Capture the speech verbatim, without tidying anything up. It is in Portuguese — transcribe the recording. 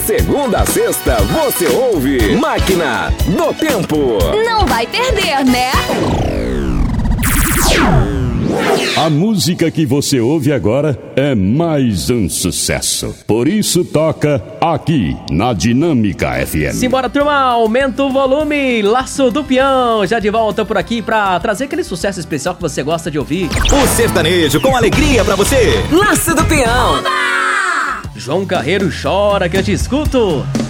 segunda a sexta, você ouve Máquina do Tempo. Não vai perder, né? A música que você ouve agora é mais um sucesso. Por isso toca aqui na Dinâmica F M. Simbora, turma, aumenta o volume. Laço do Peão, já de volta por aqui pra trazer aquele sucesso especial que você gosta de ouvir. O sertanejo com alegria pra você. Laço do Peão. João Carreiro, chora que eu te escuto.